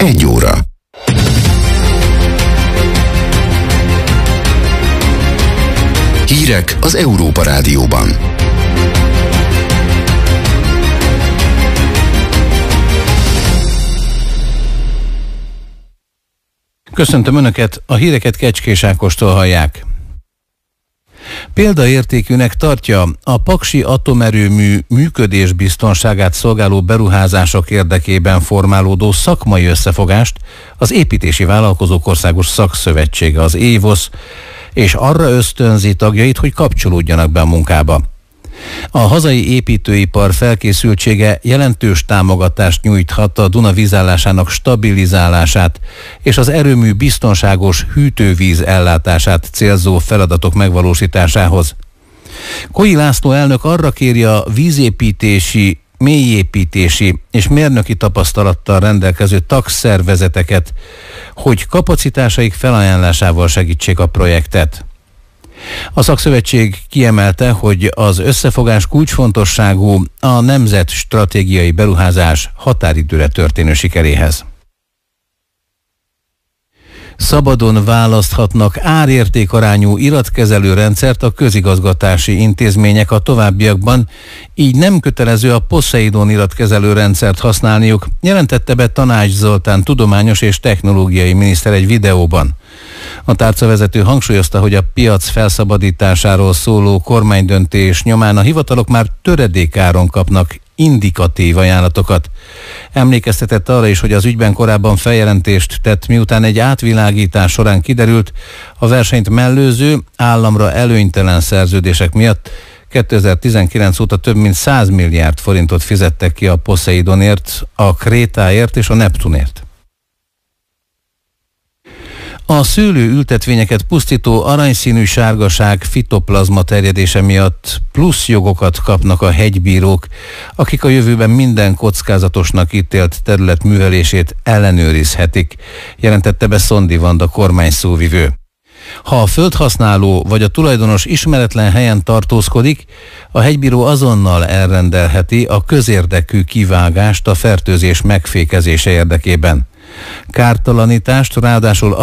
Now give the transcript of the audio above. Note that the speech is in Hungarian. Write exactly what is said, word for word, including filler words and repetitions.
egy óra. Hírek az Európa Rádióban. Köszöntöm Önöket, a híreket Kecskés Ákostól hallják. Példaértékűnek tartja a paksi atomerőmű működésbiztonságát szolgáló beruházások érdekében formálódó szakmai összefogást az Építési Vállalkozók Országos Szakszövetsége, az évosz, és arra ösztönzi tagjait, hogy kapcsolódjanak be a munkába. A hazai építőipar felkészültsége jelentős támogatást nyújthat a Duna vízállásának stabilizálását és az erőmű biztonságos hűtővíz ellátását célzó feladatok megvalósításához. Koi László elnök arra kéri a vízépítési, mélyépítési és mérnöki tapasztalattal rendelkező tagszervezeteket, hogy kapacitásaik felajánlásával segítsék a projektet. A szakszövetség kiemelte, hogy az összefogás kulcsfontosságú a nemzet stratégiai beruházás határidőre történő sikeréhez. Szabadon választhatnak árértékarányú iratkezelő rendszert a közigazgatási intézmények a továbbiakban, így nem kötelező a Poseidon iratkezelő rendszert használniuk, jelentette be Tanács Zoltán tudományos és technológiai miniszter egy videóban. A tárcavezető hangsúlyozta, hogy a piac felszabadításáról szóló kormánydöntés nyomán a hivatalok már töredékáron kapnak indikatív ajánlatokat. Emlékeztetett arra is, hogy az ügyben korábban feljelentést tett, miután egy átvilágítás során kiderült, a versenyt mellőző, államra előnytelen szerződések miatt kétezer-tizenkilenc óta több mint száz milliárd forintot fizettek ki a Poseidonért, a Krétáért és a Neptunért. A szőlőültetvényeket pusztító aranyszínű sárgaság fitoplazma terjedése miatt plusz jogokat kapnak a hegybírók, akik a jövőben minden kockázatosnak ítélt terület művelését ellenőrizhetik, jelentette be Szondi Vanda kormányszóvivő. Ha a földhasználó vagy a tulajdonos ismeretlen helyen tartózkodik, a hegybíró azonnal elrendelheti a közérdekű kivágást a fertőzés megfékezése érdekében. Kártalanítást ráadásul